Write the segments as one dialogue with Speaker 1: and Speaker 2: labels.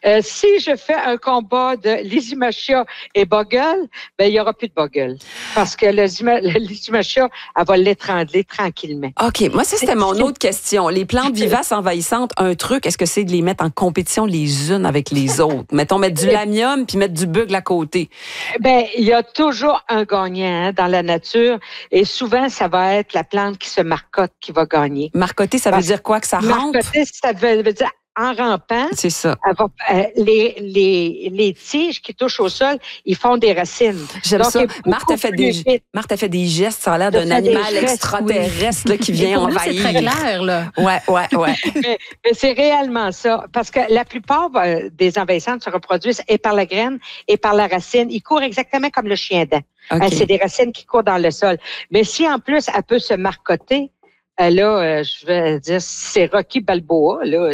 Speaker 1: Si je fais un combat de Lysimachia et Bogle, ben il y aura plus de Bogle. Parce que la Lysimachia, elle va l'étrangler tranquillement.
Speaker 2: OK. Moi, ça, c'était mon autre question. Les plantes vivaces envahissantes, un truc, est-ce que c'est de les mettre en compétition les unes avec les autres? Mettons, mettre du lamium puis mettre du bugle à côté. Ben,
Speaker 1: il y a toujours un gagnant dans la nature et souvent, ça va être la plante qui se marcotte qui va gagner.
Speaker 2: Marcotter, ça veut dire quoi? Que ça rentre?
Speaker 1: Marcotter, ça veut dire en rampant,
Speaker 2: c'est ça.
Speaker 1: Les tiges qui touchent au sol, ils font des racines.
Speaker 2: J'aime ça. Marthe a fait des gestes, ça a l'air d'un animal extraterrestre là, qui vient envahir.
Speaker 3: C'est très clair, là.
Speaker 2: Ouais.
Speaker 1: mais c'est réellement ça. Parce que la plupart des envahissantes se reproduisent et par la graine et par la racine. Ils courent exactement comme le chien-dent. Okay. C'est des racines qui courent dans le sol. Mais si en plus, elle peut se marcotter, là, je vais dire, c'est Rocky Balboa, là.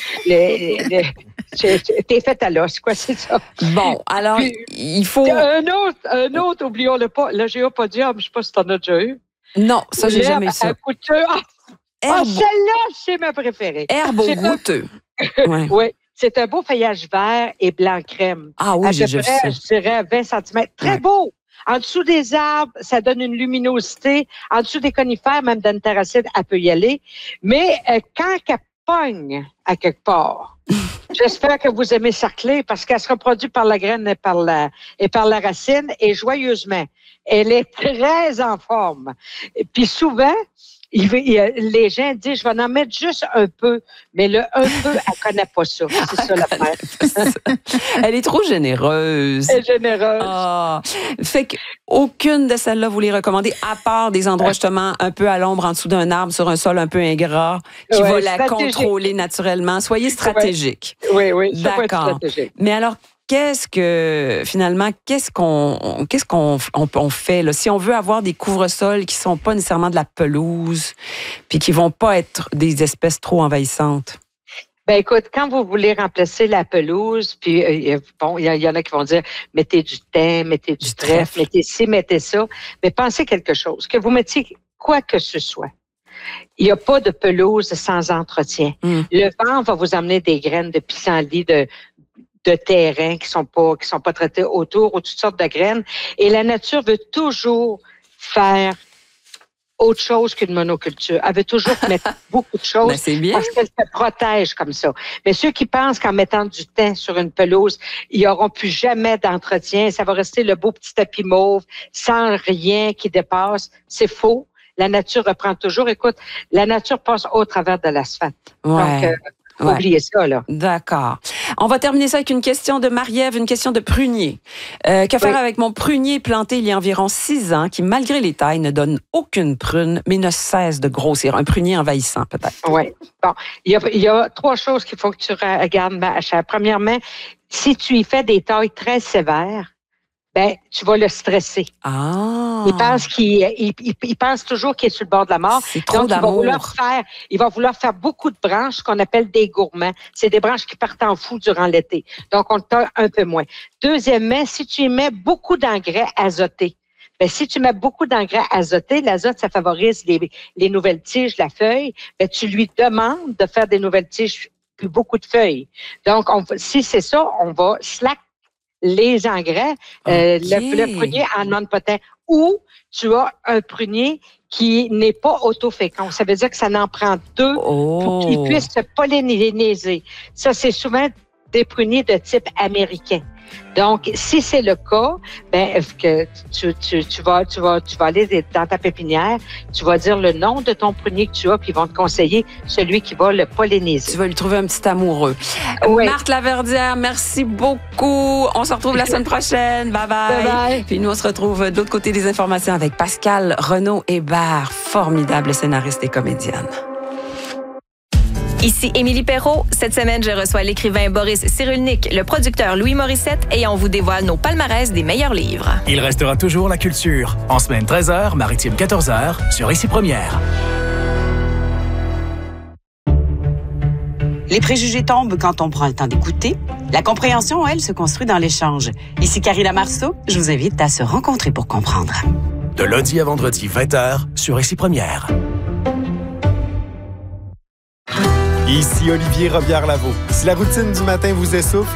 Speaker 1: T'es fait à l'os, quoi, c'est ça.
Speaker 2: Bon, alors, puis, il faut...
Speaker 1: Un autre, oublions-le pas, le géopodium, je sais pas si t'en as déjà eu.
Speaker 2: Non, ça, j'ai jamais eu ça.
Speaker 1: Celle-là, c'est ma préférée.
Speaker 2: Herbe au goûteux.
Speaker 1: Oui. C'est un beau feuillage vert et blanc crème.
Speaker 2: Ah oui, j'ai vu ça.
Speaker 1: Je dirais 20 cm. Très beau. En dessous des arbres, ça donne une luminosité. En dessous des conifères, même dans une terracide, elle peut y aller. Mais quand elle pogne à quelque part, j'espère que vous aimez cercler parce qu'elle se reproduit par la graine et par la racine et joyeusement. Elle est très en forme. Et puis souvent, les gens disent, je vais en mettre juste un peu. Mais le un peu, elle connaît pas ça. C'est ça l'affaire.
Speaker 2: Elle est trop généreuse.
Speaker 1: Elle est généreuse.
Speaker 2: Oh. Fait qu'aucune de celles-là, vous les recommandez, à part des endroits justement un peu à l'ombre, en dessous d'un arbre, sur un sol un peu ingrat, qui va la contrôler naturellement. Soyez stratégique.
Speaker 1: Oui.
Speaker 2: D'accord. Mais alors, qu'est-ce qu'on fait là? Si on veut avoir des couvre-sols qui sont pas nécessairement de la pelouse, puis qui vont pas être des espèces trop envahissantes?
Speaker 1: Ben écoute, quand vous voulez remplacer la pelouse, puis il y en a qui vont dire mettez du thym, mettez du trèfle, mettez ci, mettez ça, mais pensez quelque chose, que vous mettiez quoi que ce soit. Il n'y a pas de pelouse sans entretien. Le vent va vous amener des graines de pissenlit, de terrain qui sont pas traités autour ou toutes sortes de graines. Et la nature veut toujours faire autre chose qu'une monoculture. Elle veut toujours mettre beaucoup de choses parce qu'elle se protège comme ça. Mais ceux qui pensent qu'en mettant du thym sur une pelouse, ils n'auront plus jamais d'entretien, ça va rester le beau petit tapis mauve sans rien qui dépasse, c'est faux. La nature reprend toujours. Écoute, la nature passe au travers de l'asphalte.
Speaker 2: Ouais.
Speaker 1: Donc, oubliez ça, là.
Speaker 2: D'accord. On va terminer ça avec une question de Marie-Ève, une question de prunier. Que faire avec mon prunier planté il y a environ 6 ans, qui, malgré les tailles, ne donne aucune prune, mais ne cesse de grossir? Un prunier envahissant, peut-être.
Speaker 1: Oui. Bon, il y a 3 choses qu'il faut que tu regardes, Macha. Premièrement, si tu y fais des tailles très sévères, ben, tu vas le stresser.
Speaker 2: Ah.
Speaker 1: Il pense toujours qu'il est sur le bord de la mort.
Speaker 2: C'est trop d'amour.
Speaker 1: Il va vouloir faire beaucoup de branches qu'on appelle des gourmands. C'est des branches qui partent en fou durant l'été. Donc, on le taille un peu moins. Deuxièmement, si tu y mets beaucoup d'engrais azotés, ben, si tu mets beaucoup d'engrais azotés, l'azote, ça favorise les nouvelles tiges, la feuille. Ben, tu lui demandes de faire des nouvelles tiges puis beaucoup de feuilles. Donc, si c'est ça, on va slack les engrais, le prunier en non-potent, ou tu as un prunier qui n'est pas autofécond. Ça veut dire que ça n'en prend 2 pour qu'il puisse se polliniser. Ça, c'est souvent des pruniers de type américain. Donc, si c'est le cas, ben que tu vas aller dans ta pépinière, tu vas dire le nom de ton prunier que tu as, puis ils vont te conseiller celui qui va le polliniser.
Speaker 2: Tu vas lui trouver un petit amoureux. Oui. Marthe Laverdière, merci beaucoup. On se retrouve la semaine prochaine. Bye bye. Bye bye. Puis nous, on se retrouve de l'autre côté des informations avec Pascale Renaud-Hébert, formidable scénariste et comédienne.
Speaker 4: Ici Émilie Perrault. Cette semaine, je reçois l'écrivain Boris Cyrulnik, le producteur Louis Morissette et on vous dévoile nos palmarès des meilleurs livres.
Speaker 5: Il restera toujours la culture. En semaine 13h, maritime 14h, sur Ici Première.
Speaker 6: Les préjugés tombent quand on prend le temps d'écouter. La compréhension, elle, se construit dans l'échange. Ici Karina Marceau, je vous invite à se rencontrer pour comprendre.
Speaker 5: De lundi à vendredi, 20h, sur Ici Première.
Speaker 7: Ici Olivier Robillard-Lavaux. Si la routine du matin vous essouffle,